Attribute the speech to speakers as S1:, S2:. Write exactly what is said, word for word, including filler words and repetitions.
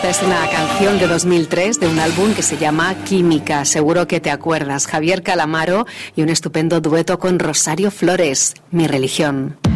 S1: Esta es una canción de dos mil tres de un álbum que se llama Química, seguro que te acuerdas. Javier Calamaro y un estupendo dueto con Rosario Flores, Mi Religión.